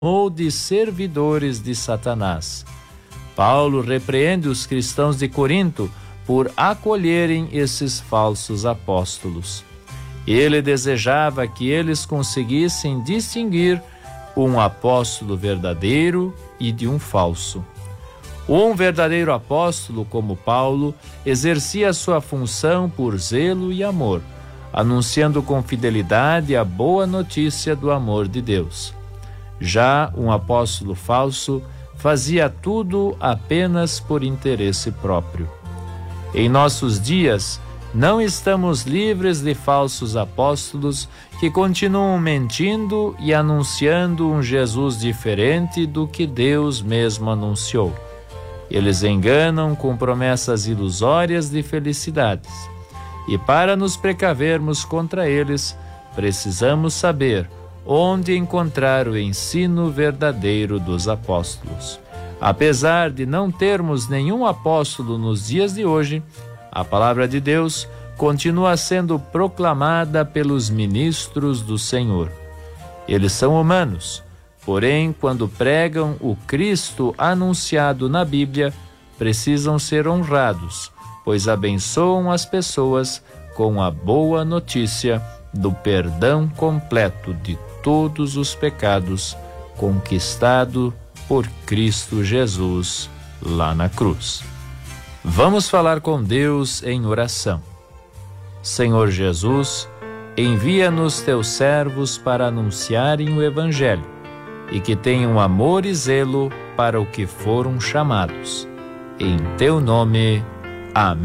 ou de servidores de Satanás. Paulo repreende os cristãos de Corinto por acolherem esses falsos apóstolos. Ele desejava que eles conseguissem distinguir um apóstolo verdadeiro e de um falso. Um verdadeiro apóstolo, como Paulo, exercia sua função por zelo e amor, anunciando com fidelidade a boa notícia do amor de Deus. Já um apóstolo falso fazia tudo apenas por interesse próprio. Em nossos dias, não estamos livres de falsos apóstolos que continuam mentindo e anunciando um Jesus diferente do que Deus mesmo anunciou. Eles enganam com promessas ilusórias de felicidades. E para nos precavermos contra eles, precisamos saber onde encontrar o ensino verdadeiro dos apóstolos. Apesar de não termos nenhum apóstolo nos dias de hoje, a palavra de Deus continua sendo proclamada pelos ministros do Senhor. Eles são humanos, porém, quando pregam o Cristo anunciado na Bíblia, precisam ser honrados, pois abençoam as pessoas com a boa notícia do perdão completo de todos os pecados conquistado por Cristo Jesus lá na cruz. Vamos falar com Deus em oração. Senhor Jesus, envia-nos teus servos para anunciarem o Evangelho e que tenham amor e zelo para o que foram chamados. Em teu nome, amém.